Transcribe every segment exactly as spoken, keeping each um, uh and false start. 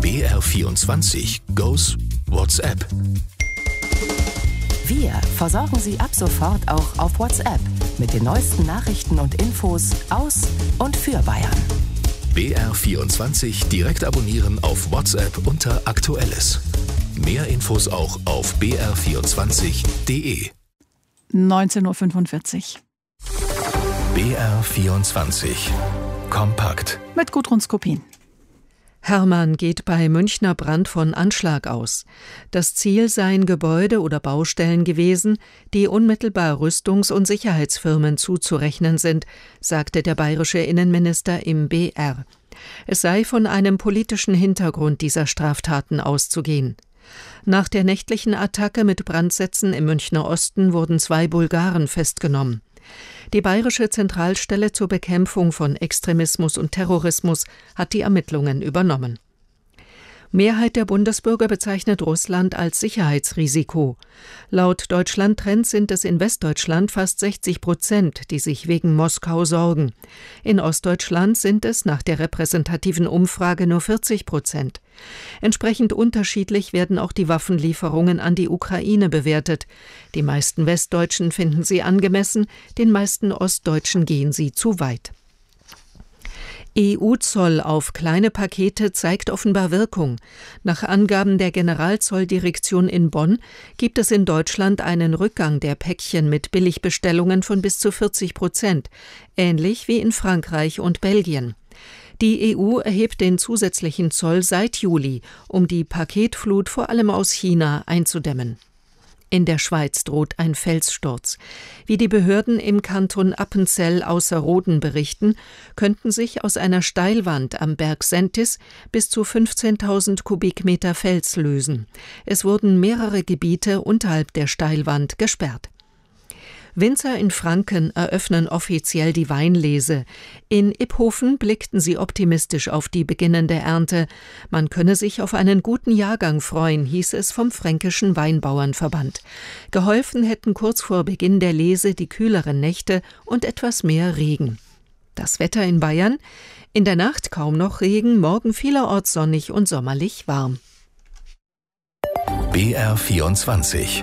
B R vierundzwanzig goes WhatsApp. Wir versorgen Sie ab sofort auch auf WhatsApp mit den neuesten Nachrichten und Infos aus und für Bayern. B R vierundzwanzig direkt abonnieren auf WhatsApp unter Aktuelles. Mehr Infos auch auf b r vierundzwanzig punkt d e. neunzehn Uhr fünfundvierzig. B R vierundzwanzig. Kompakt. Mit Gudrun Skopin. Hermann geht bei Münchner Brand von Anschlag aus. Das Ziel seien Gebäude oder Baustellen gewesen, die unmittelbar Rüstungs- und Sicherheitsfirmen zuzurechnen sind, sagte der bayerische Innenminister im B R. Es sei von einem politischen Hintergrund dieser Straftaten auszugehen. Nach der nächtlichen Attacke mit Brandsätzen im Münchner Osten wurden zwei Bulgaren festgenommen. Die Bayerische Zentralstelle zur Bekämpfung von Extremismus und Terrorismus hat die Ermittlungen übernommen. Mehrheit der Bundesbürger bezeichnet Russland als Sicherheitsrisiko. Laut Deutschland-Trends sind es in Westdeutschland fast sechzig Prozent, die sich wegen Moskau sorgen. In Ostdeutschland sind es nach der repräsentativen Umfrage nur vierzig Prozent. Entsprechend unterschiedlich werden auch die Waffenlieferungen an die Ukraine bewertet. Die meisten Westdeutschen finden sie angemessen, den meisten Ostdeutschen gehen sie zu weit. E U-Zoll auf kleine Pakete zeigt offenbar Wirkung. Nach Angaben der Generalzolldirektion in Bonn gibt es in Deutschland einen Rückgang der Päckchen mit Billigbestellungen von bis zu vierzig Prozent, ähnlich wie in Frankreich und Belgien. Die E U erhebt den zusätzlichen Zoll seit Juli, um die Paketflut vor allem aus China einzudämmen. In der Schweiz droht ein Felssturz. Wie die Behörden im Kanton Appenzell Ausserrhoden berichten, könnten sich aus einer Steilwand am Berg Sentis bis zu fünfzehntausend Kubikmeter Fels lösen. Es wurden mehrere Gebiete unterhalb der Steilwand gesperrt. Winzer in Franken eröffnen offiziell die Weinlese. In Iphofen blickten sie optimistisch auf die beginnende Ernte. Man könne sich auf einen guten Jahrgang freuen, hieß es vom Fränkischen Weinbauernverband. Geholfen hätten kurz vor Beginn der Lese die kühleren Nächte und etwas mehr Regen. Das Wetter in Bayern? In der Nacht kaum noch Regen, morgen vielerorts sonnig und sommerlich warm. B R vierundzwanzig.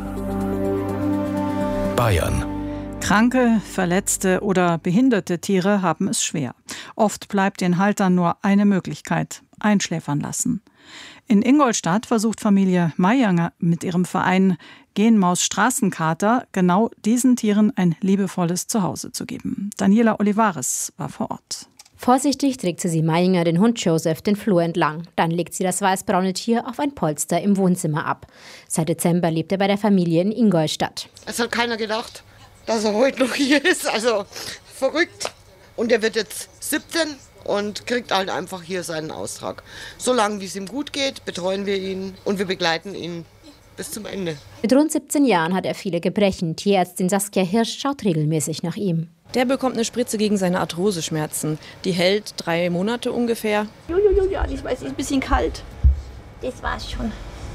Bayern. Kranke, verletzte oder behinderte Tiere haben es schwer. Oft bleibt den Haltern nur eine Möglichkeit: einschläfern lassen. In Ingolstadt versucht Familie Mayanger mit ihrem Verein Genmaus Straßenkater genau diesen Tieren ein liebevolles Zuhause zu geben. Daniela Olivares war vor Ort. Vorsichtig trägt Sissi Mayinger den Hund Joseph den Flur entlang. Dann legt sie das weißbraune Tier auf ein Polster im Wohnzimmer ab. Seit Dezember lebt er bei der Familie in Ingolstadt. Es hat keiner gedacht, dass er heute noch hier ist. Also verrückt. Und er wird jetzt siebzehn und kriegt halt einfach hier seinen Austrag. Solange wie es ihm gut geht, betreuen wir ihn und wir begleiten ihn bis zum Ende. Mit rund siebzehn Jahren hat er viele Gebrechen. Tierärztin Saskia Hirsch schaut regelmäßig nach ihm. Der bekommt eine Spritze gegen seine Arthroseschmerzen. Die hält drei Monate ungefähr. Jojojo, ja, ich weiß, ist ein bisschen kalt. Das war's schon.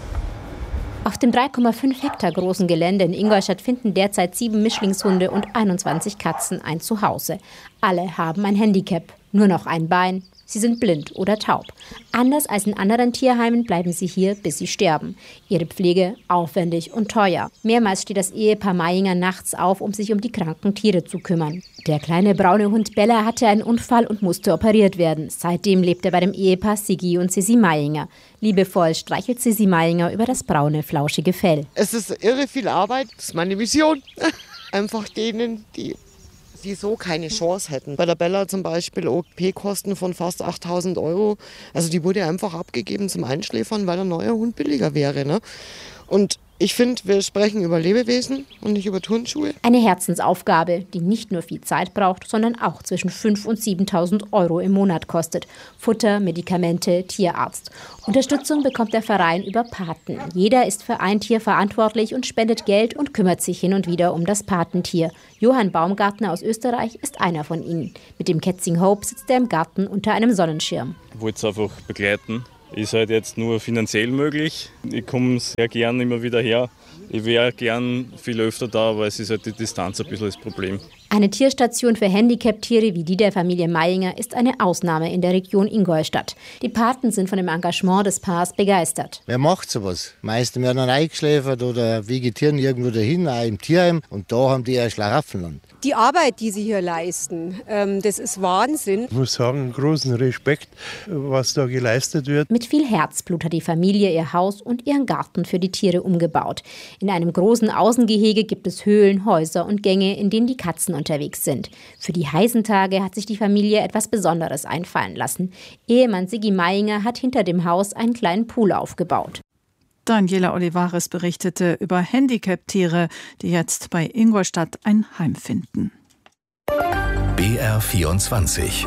Auf dem drei Komma fünf Hektar großen Gelände in Ingolstadt finden derzeit sieben Mischlingshunde und einundzwanzig Katzen ein Zuhause. Alle haben ein Handicap, nur noch ein Bein. Sie sind blind oder taub. Anders als in anderen Tierheimen bleiben sie hier, bis sie sterben. Ihre Pflege aufwendig und teuer. Mehrmals steht das Ehepaar Mayinger nachts auf, um sich um die kranken Tiere zu kümmern. Der kleine braune Hund Bella hatte einen Unfall und musste operiert werden. Seitdem lebt er bei dem Ehepaar Sigi und Sissi Mayinger. Liebevoll streichelt Sissi Mayinger über das braune, flauschige Fell. Es ist irre viel Arbeit. Das ist meine Mission. Einfach denen, die... die so keine Chance hätten. Bei der Bella zum Beispiel O P-Kosten von fast achttausend Euro. Also die wurde einfach abgegeben zum Einschläfern, weil der neue Hund billiger wäre. Ne? Und ich finde, wir sprechen über Lebewesen und nicht über Turnschuhe. Eine Herzensaufgabe, die nicht nur viel Zeit braucht, sondern auch zwischen fünftausend und siebentausend Euro im Monat kostet. Futter, Medikamente, Tierarzt. Unterstützung bekommt der Verein über Paten. Jeder ist für ein Tier verantwortlich und spendet Geld und kümmert sich hin und wieder um das Patentier. Johann Baumgartner aus Österreich ist einer von ihnen. Mit dem Kätzchen Hope sitzt er im Garten unter einem Sonnenschirm. Ich wollte es einfach begleiten. Ist halt jetzt nur finanziell möglich. Ich komme sehr gern immer wieder her. Ich wäre gern viel öfter da, aber es ist halt die Distanz ein bisschen das Problem. Eine Tierstation für Handicap-Tiere wie die der Familie Mayinger ist eine Ausnahme in der Region Ingolstadt. Die Paten sind von dem Engagement des Paars begeistert. Wer macht sowas? Die meisten werden dann eingeschläfert oder vegetieren irgendwo dahin, auch im Tierheim. Und da haben die ein Schlaraffenland. Die Arbeit, die sie hier leisten, ähm, das ist Wahnsinn. Ich muss sagen, großen Respekt, was da geleistet wird. Mit viel Herzblut hat die Familie ihr Haus und ihren Garten für die Tiere umgebaut. In einem großen Außengehege gibt es Höhlen, Häuser und Gänge, in denen die Katzen unterwegs sind. Für die heißen Tage hat sich die Familie etwas Besonderes einfallen lassen. Ehemann Sigi Mayinger hat hinter dem Haus einen kleinen Pool aufgebaut. Daniela Olivares berichtete über Handicap-Tiere, die jetzt bei Ingolstadt ein Heim finden. B R vierundzwanzig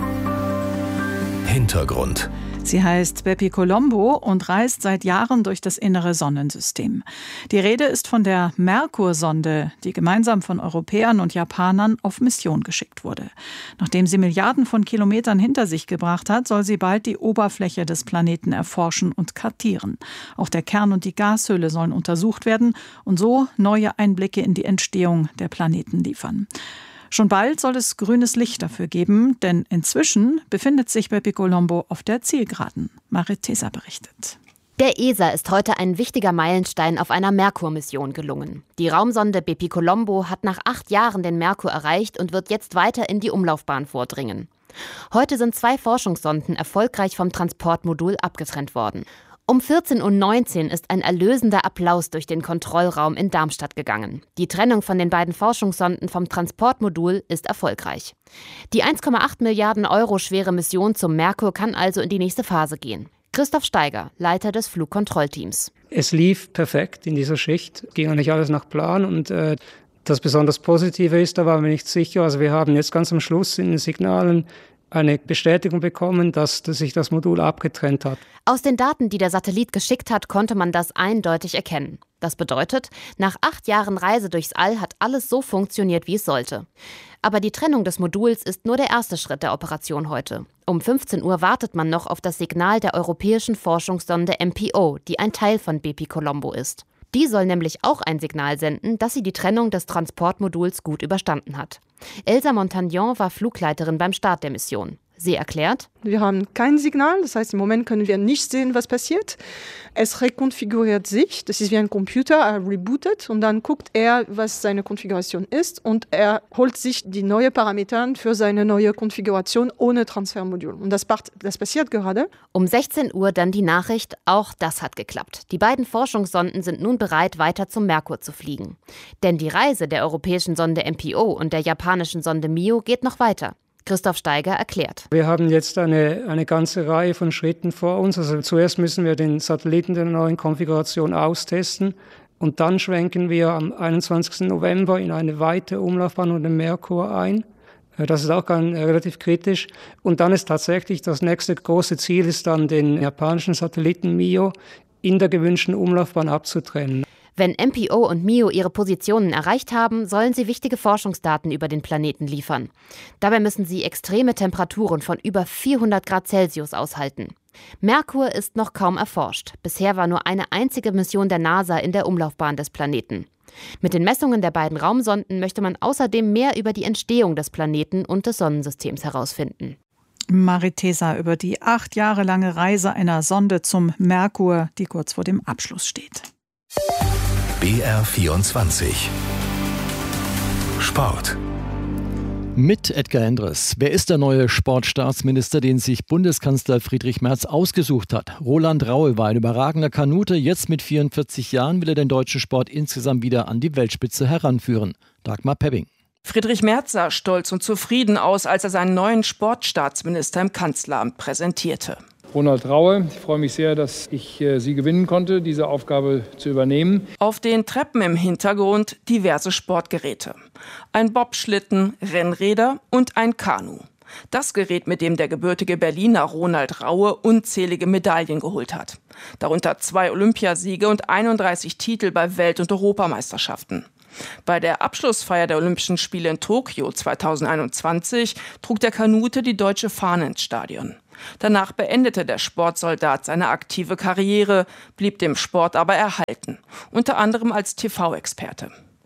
Hintergrund. Sie heißt Bepi Colombo und reist seit Jahren durch das innere Sonnensystem. Die Rede ist von der Merkur-Sonde, die gemeinsam von Europäern und Japanern auf Mission geschickt wurde. Nachdem sie Milliarden von Kilometern hinter sich gebracht hat, soll sie bald die Oberfläche des Planeten erforschen und kartieren. Auch der Kern und die Gashülle sollen untersucht werden und so neue Einblicke in die Entstehung der Planeten liefern. Schon bald soll es grünes Licht dafür geben, denn inzwischen befindet sich Bepi Colombo auf der Zielgeraden. Marit Tesa berichtet. Der E S A ist heute ein wichtiger Meilenstein auf einer Merkur-Mission gelungen. Die Raumsonde Bepi Colombo hat nach acht Jahren den Merkur erreicht und wird jetzt weiter in die Umlaufbahn vordringen. Heute sind zwei Forschungssonden erfolgreich vom Transportmodul abgetrennt worden. Um vierzehn Uhr neunzehn ist ein erlösender Applaus durch den Kontrollraum in Darmstadt gegangen. Die Trennung von den beiden Forschungssonden vom Transportmodul ist erfolgreich. Die eins Komma acht Milliarden Euro schwere Mission zum Merkur kann also in die nächste Phase gehen. Christoph Steiger, Leiter des Flugkontrollteams. Es lief perfekt in dieser Schicht, ging eigentlich alles nach Plan und äh, das besonders Positive ist, da waren wir nicht sicher. Also wir haben jetzt ganz am Schluss in den Signalen eine Bestätigung bekommen, dass, dass sich das Modul abgetrennt hat. Aus den Daten, die der Satellit geschickt hat, konnte man das eindeutig erkennen. Das bedeutet, nach acht Jahren Reise durchs All hat alles so funktioniert, wie es sollte. Aber die Trennung des Moduls ist nur der erste Schritt der Operation heute. Um fünfzehn Uhr wartet man noch auf das Signal der europäischen Forschungssonde M P O, die ein Teil von Bepi Colombo ist. Die soll nämlich auch ein Signal senden, dass sie die Trennung des Transportmoduls gut überstanden hat. Elsa Montagnon war Flugleiterin beim Start der Mission. Sie erklärt: Wir haben kein Signal, das heißt, im Moment können wir nicht sehen, was passiert. Es rekonfiguriert sich, das ist wie ein Computer, er rebootet und dann guckt er, was seine Konfiguration ist und er holt sich die neuen Parameter für seine neue Konfiguration ohne Transfermodul. Und das, das passiert gerade. Um sechzehn Uhr dann die Nachricht, auch das hat geklappt. Die beiden Forschungssonden sind nun bereit, weiter zum Merkur zu fliegen. Denn die Reise der europäischen Sonde M P O und der japanischen Sonde M I O geht noch weiter. Christoph Steiger erklärt. Wir haben jetzt eine, eine ganze Reihe von Schritten vor uns. Also zuerst müssen wir den Satelliten der neuen Konfiguration austesten und dann schwenken wir am einundzwanzigsten November in eine weite Umlaufbahn um den Merkur ein. Das ist auch ganz, äh, relativ kritisch. Und dann ist tatsächlich das nächste große Ziel, ist dann den japanischen Satelliten M I O in der gewünschten Umlaufbahn abzutrennen. Wenn M P O und M I O ihre Positionen erreicht haben, sollen sie wichtige Forschungsdaten über den Planeten liefern. Dabei müssen sie extreme Temperaturen von über vierhundert Grad Celsius aushalten. Merkur ist noch kaum erforscht. Bisher war nur eine einzige Mission der NASA in der Umlaufbahn des Planeten. Mit den Messungen der beiden Raumsonden möchte man außerdem mehr über die Entstehung des Planeten und des Sonnensystems herausfinden. Marit Tesa über die acht Jahre lange Reise einer Sonde zum Merkur, die kurz vor dem Abschluss steht. B R vierundzwanzig Sport. Mit Edgar Endres. Wer ist der neue Sportstaatsminister, den sich Bundeskanzler Friedrich Merz ausgesucht hat? Roland Raue war ein überragender Kanute. Jetzt mit vierundvierzig Jahren will er den deutschen Sport insgesamt wieder an die Weltspitze heranführen. Dagmar Pebbing. Friedrich Merz sah stolz und zufrieden aus, als er seinen neuen Sportstaatsminister im Kanzleramt präsentierte. Ronald Raue, ich freue mich sehr, dass ich äh, Sie gewinnen konnte, diese Aufgabe zu übernehmen. Auf den Treppen im Hintergrund diverse Sportgeräte. Ein Bobschlitten, Rennräder und ein Kanu. Das Gerät, mit dem der gebürtige Berliner Ronald Raue unzählige Medaillen geholt hat. Darunter zwei Olympiasiege und einunddreißig Titel bei Welt- und Europameisterschaften. Bei der Abschlussfeier der Olympischen Spiele in Tokio zweitausendeinundzwanzig trug der Kanute die deutsche Fahne ins Stadion. Danach beendete der Sportsoldat seine aktive Karriere, blieb dem Sport aber erhalten, unter anderem als T V-Experte.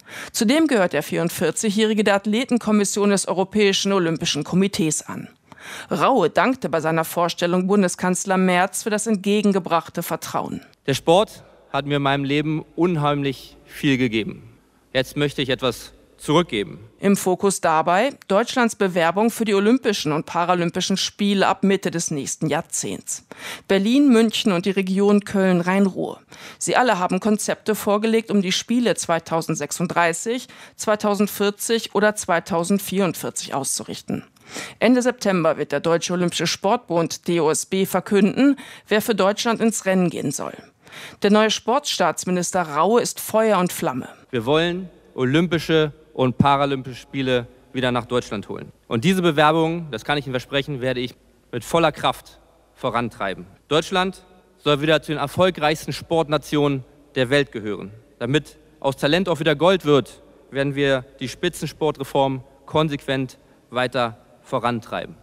Zudem gehört der vierundvierzigjährige der Athletenkommission des Europäischen Olympischen Komitees an. Raue dankte bei seiner Vorstellung Bundeskanzler Merz für das entgegengebrachte Vertrauen. Der Sport hat mir in meinem Leben unheimlich viel gegeben. Jetzt möchte ich etwas zurückgeben. Im Fokus dabei Deutschlands Bewerbung für die Olympischen und Paralympischen Spiele ab Mitte des nächsten Jahrzehnts. Berlin, München und die Region Köln-Rhein-Ruhr. Sie alle haben Konzepte vorgelegt, um die Spiele zweitausendsechsunddreißig, zweitausendvierzig oder zweitausendvierundvierzig auszurichten. Ende September wird der Deutsche Olympische Sportbund D O S B verkünden, wer für Deutschland ins Rennen gehen soll. Der neue Sportstaatsminister Raue ist Feuer und Flamme. Wir wollen Olympische und Paralympische Spiele wieder nach Deutschland holen. Und diese Bewerbung, das kann ich Ihnen versprechen, werde ich mit voller Kraft vorantreiben. Deutschland soll wieder zu den erfolgreichsten Sportnationen der Welt gehören. Damit aus Talent auch wieder Gold wird, werden wir die Spitzensportreform konsequent weiter vorantreiben.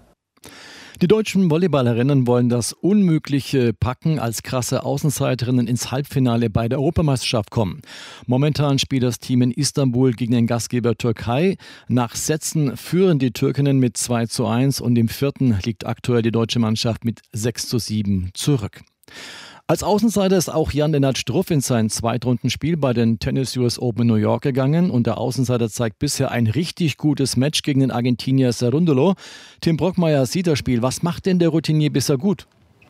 Die deutschen Volleyballerinnen wollen das Unmögliche packen, als krasse Außenseiterinnen ins Halbfinale bei der Europameisterschaft kommen. Momentan spielt das Team in Istanbul gegen den Gastgeber Türkei. Nach Sätzen führen die Türkinnen mit zwei zu eins und im vierten liegt aktuell die deutsche Mannschaft mit sechs zu sieben zurück. Als Außenseiter ist auch Jan-Lennart Struff in sein Zweitrundenspiel bei den Tennis U S Open in New York gegangen und der Außenseiter zeigt bisher ein richtig gutes Match gegen den Argentinier Cerúndolo. Tim Brockmeier sieht das Spiel. Was macht denn der Routinier bisher gut?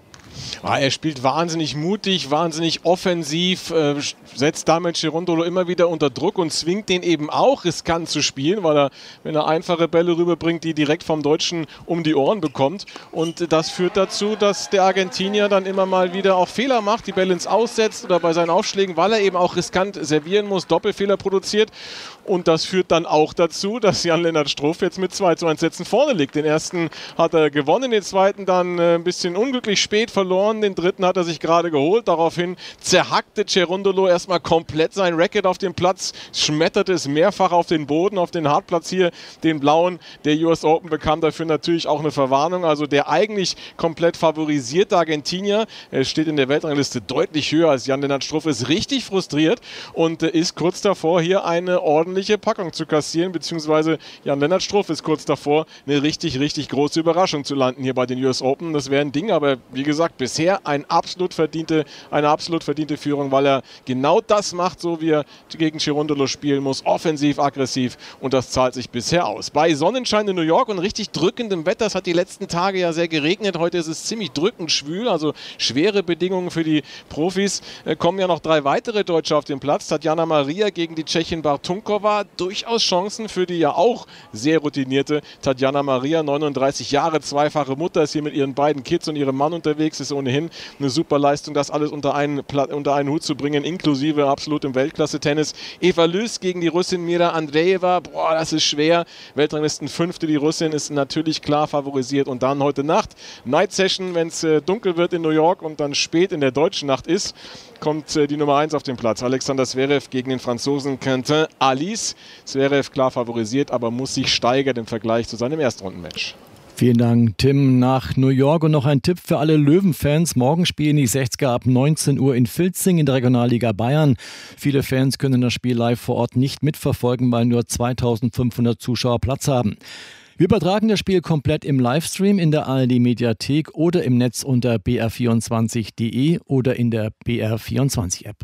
Ah, er spielt wahnsinnig mutig, wahnsinnig offensiv, äh, setzt damit Cerúndolo immer wieder unter Druck und zwingt den eben auch riskant zu spielen, weil er, wenn er einfache Bälle rüberbringt, die direkt vom Deutschen um die Ohren bekommt. Und das führt dazu, dass der Argentinier dann immer mal wieder auch Fehler macht, die Bälle ins Aussetzt oder bei seinen Aufschlägen, weil er eben auch riskant servieren muss, Doppelfehler produziert. Und das führt dann auch dazu, dass Jan-Lennart Struff jetzt mit zwei zu eins Sätzen vorne liegt. Den ersten hat er gewonnen, den zweiten dann äh, ein bisschen unglücklich spät verloren. Den dritten hat er sich gerade geholt. Daraufhin zerhackte Cerúndolo erstmal komplett sein Racket auf dem Platz, schmetterte es mehrfach auf den Boden, auf den Hartplatz hier, den blauen. Der U S Open bekam dafür natürlich auch eine Verwarnung. Also der eigentlich komplett favorisierte Argentinier, er steht in der Weltrangliste deutlich höher als Jan-Lennart Struff, ist richtig frustriert und äh, ist kurz davor, hier eine ordentliche Packung zu kassieren, beziehungsweise Jan-Lennart Struff ist kurz davor, eine richtig, richtig große Überraschung zu landen hier bei den U S Open. Das wäre ein Ding, aber wie gesagt, bisher ein absolut verdiente, eine absolut verdiente Führung, weil er genau das macht, so wie er gegen Cerúndolo spielen muss, offensiv, aggressiv und das zahlt sich bisher aus. Bei Sonnenschein in New York und richtig drückendem Wetter, es hat die letzten Tage ja sehr geregnet, heute ist es ziemlich drückend schwül, also schwere Bedingungen für die Profis, äh, kommen ja noch drei weitere Deutsche auf den Platz. Tatjana Maria gegen die Tschechin Bartunkova, durchaus Chancen für die ja auch sehr routinierte Tatjana Maria, neununddreißig Jahre, zweifache Mutter, ist hier mit ihren beiden Kids und ihrem Mann unterwegs, ist ohnehin eine super Leistung, das alles unter einen, unter einen Hut zu bringen, inklusive absolutem Weltklasse-Tennis. Eva Lys gegen die Russin Mira Andreeva, boah, das ist schwer, Weltranglisten Fünfte, die Russin ist natürlich klar favorisiert und dann heute Nacht Night Session, wenn es äh, dunkel wird in New York und dann spät in der deutschen Nacht ist, kommt äh, die Nummer eins auf den Platz. Alexander Zverev gegen den Franzosen Quentin Alice. Zverev klar favorisiert, aber muss sich steigern im Vergleich zu seinem Erstrundenmatch. Vielen Dank, Tim, nach New York. Und noch ein Tipp für alle Löwen-Fans. Morgen spielen die sechziger ab neunzehn Uhr in Filzing in der Regionalliga Bayern. Viele Fans können das Spiel live vor Ort nicht mitverfolgen, weil nur zweitausendfünfhundert Zuschauer Platz haben. Wir übertragen das Spiel komplett im Livestream in der A R D-Mediathek oder im Netz unter b r vierundzwanzig punkt d e oder in der B R vierundzwanzig App.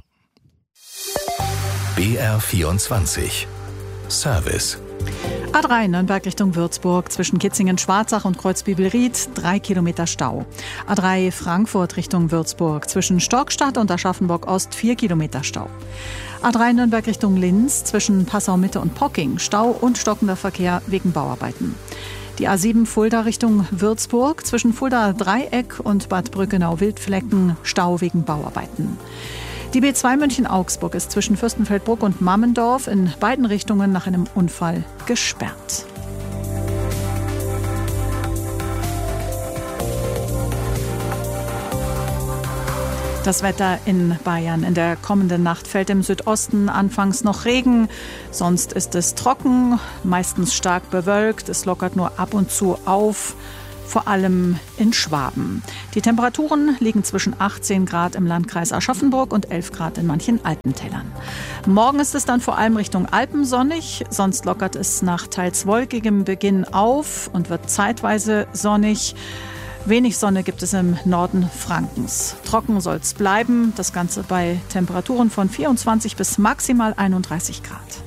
B R vierundzwanzig Service. A drei Nürnberg Richtung Würzburg zwischen Kitzingen-Schwarzach und Kreuzbibelried, drei Kilometer Stau. A drei Frankfurt Richtung Würzburg zwischen Storkstadt und Aschaffenburg-Ost, vier Kilometer Stau. A drei Nürnberg Richtung Linz zwischen Passau-Mitte und Pocking, Stau und stockender Verkehr wegen Bauarbeiten. Die A sieben Fulda Richtung Würzburg zwischen Fulda Dreieck und Bad Brückenau-Wildflecken, Stau wegen Bauarbeiten. Die B zwei München-Augsburg ist zwischen Fürstenfeldbruck und Mammendorf in beiden Richtungen nach einem Unfall gesperrt. Das Wetter in Bayern. In der kommenden Nacht fällt im Südosten anfangs noch Regen. Sonst ist es trocken, meistens stark bewölkt. Es lockert nur ab und zu auf. vor allem in Schwaben. Die Temperaturen liegen zwischen achtzehn Grad im Landkreis Aschaffenburg und elf Grad in manchen Alpentälern. Morgen ist es dann vor allem Richtung Alpen sonnig, sonst lockert es nach teils wolkigem Beginn auf und wird zeitweise sonnig. Wenig Sonne gibt es im Norden Frankens. Trocken soll es bleiben, das Ganze bei Temperaturen von vierundzwanzig bis maximal einunddreißig Grad.